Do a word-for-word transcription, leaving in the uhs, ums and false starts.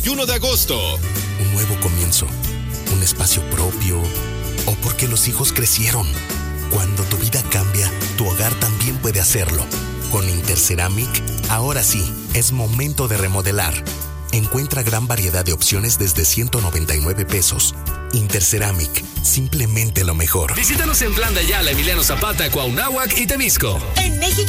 uno de agosto. Un nuevo comienzo, un espacio propio, o porque los hijos crecieron. Cuando tu vida cambia, tu hogar también puede hacerlo. Con Interceramic, ahora sí, es momento de remodelar. Encuentra gran variedad de opciones desde ciento noventa y nueve pesos. Interceramic, simplemente lo mejor. Visítanos en Plan de Ayala, Emiliano Zapata, Cuauhnáhuac y Temisco. En México